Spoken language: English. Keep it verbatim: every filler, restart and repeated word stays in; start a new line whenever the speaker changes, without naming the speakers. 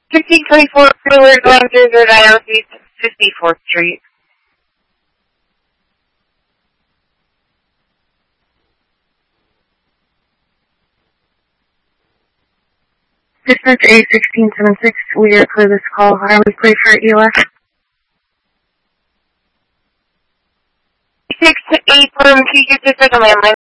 fifteen twenty-four, we're going through the dialysis, fifty-fourth Street.
Distance A sixteen seventy-six, we are clear this call. Are we clear for E L F?
six to eight from T Q to the landline.